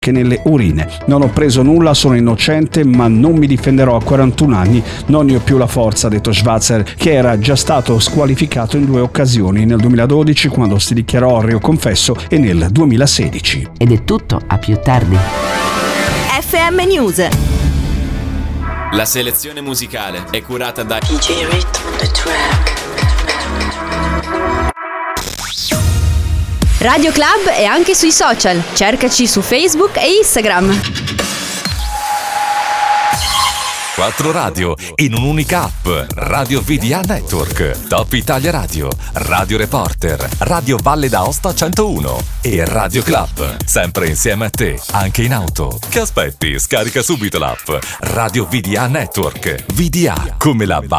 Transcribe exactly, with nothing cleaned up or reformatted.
che nelle urine. Non ho preso nulla, sono innocente, ma non mi difenderò a quarantuno anni, non ne ho più la forza, ha detto Schwarzer, che era già stato squalificato in due occasioni, nel duemiladodici quando si dichiarò reo confesso e nel duemilasedici. Ed è tutto, a più tardi. F M News. La selezione musicale è curata da D J Rhythm on the track. Radio Club è anche sui social. Cercaci su Facebook e Instagram. Quattro radio in un'unica app. Radio V D A Network, Top Italia Radio, Radio Reporter, Radio Valle d'Aosta centouno e Radio Club. Sempre insieme a te, anche in auto. Che aspetti? Scarica subito l'app Radio V D A Network. V D A come la